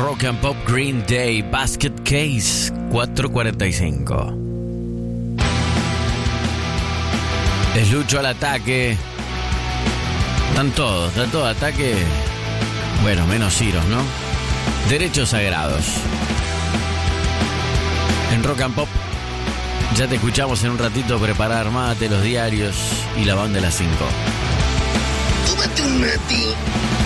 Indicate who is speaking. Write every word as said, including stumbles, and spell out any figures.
Speaker 1: Rock and Pop Green Day, Basket Case, cuatro cuarenta y cinco. Es Lucho al ataque. Están todos, está todo ataque. Bueno, menos Ciros, ¿no? Derechos sagrados. En Rock and Pop ya te escuchamos en un ratito preparar mate, los diarios y la banda de las cinco.
Speaker 2: Tómate un mate.